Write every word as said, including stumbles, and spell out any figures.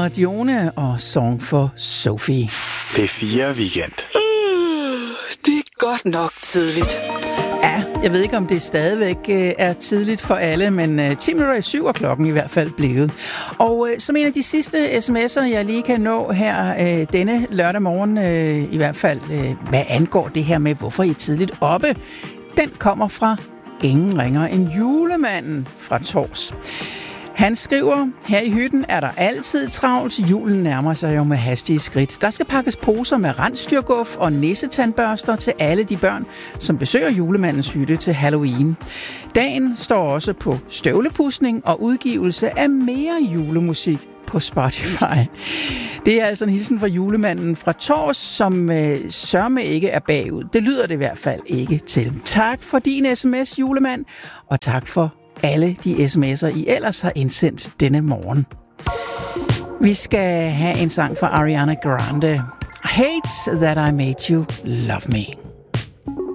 Nora Dione og Song for Sophie. P fire Weekend. Uh, det er godt nok tidligt. Ja, jeg ved ikke, om det stadigvæk øh, er tidligt for alle, men øh, ti minutter i syv er klokken i hvert fald blevet. Og øh, som en af de sidste sms'er, jeg lige kan nå her øh, denne lørdag morgen, øh, i hvert fald øh, hvad angår det her med, hvorfor I er tidligt oppe, den kommer fra ingen ringer end julemanden fra Tors. Han skriver, her i hytten er der altid travlt. Julen nærmer sig jo med hastige skridt. Der skal pakkes poser med rensdyrguf og nissetandbørster til alle de børn, som besøger julemandens hytte til Halloween. Dagen står også på støvlepudsning og udgivelse af mere julemusik på Spotify. Det er altså en hilsen fra julemanden fra Tors, som øh, sørme ikke er bagud. Det lyder det i hvert fald ikke til. Tak for din sms, julemand, og tak for alle de sms'er, I ellers har indsendt denne morgen. Vi skal have en sang fra Ariana Grande. Hate that I made you love me.